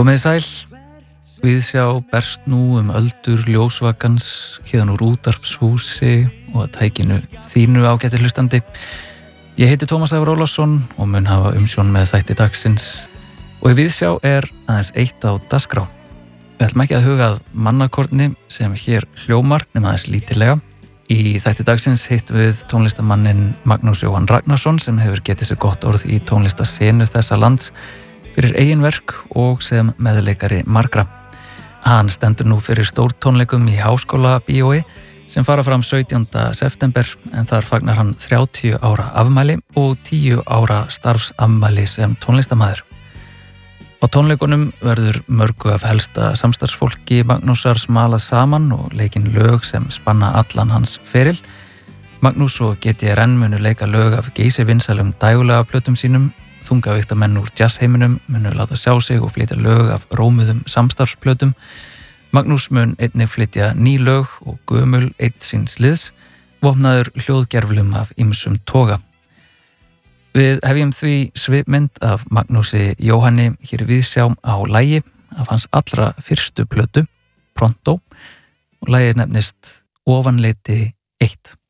Komið sæl, viðsjá berst nú öldur ljósvakans héðan úr útvarpshúsi og að tækinu þínu ágæti hlustandi. Ég heiti Tómas Ævar Ólafsson og mun hafa umsjón með þætti dagsins og í viðsjá aðeins eitt á dagskrá. Við ætlum ekki að huga að mannakorni sem hér hljómar nema aðeins lítillega. Í þætti dagsins hittum við tónlistarmanninn Magnús Jóhann Ragnarsson sem hefur getið sér gott orð í tónlistarsenu þessa lands fyrir eigin verk og sem meðleikari margra. Hann stendur nú fyrir stórtónleikum í Háskóla bíói sem fara fram 17. september en þar fagnar hann 30 ára afmæli og 10 ára starfsafmæli sem tónlistarmaður. Á tónleikunum verður mörgu af helsta samstarfsfólki Magnúsar smalað saman og leikin lög sem spanna allan hans feril. Magnús og GTRN munu leika lög af geysivinsælum dægulega plötum sínum. Þungavíktamenn úr jazzheiminum munu láta sjá sig og flytja lög af rómuðum samstarfsplötum. Magnús mun einnig flytja ný lög og gömul einn síns liðs, vopnaður hljóðgerflum af ýmsum toga. Við hefjum því svipmynd af Magnúsi Jóhanni hér í viðsjá á lagi af hans allra fyrstu plötu, Pronto, og lagið nefnist Ofanleiti 1.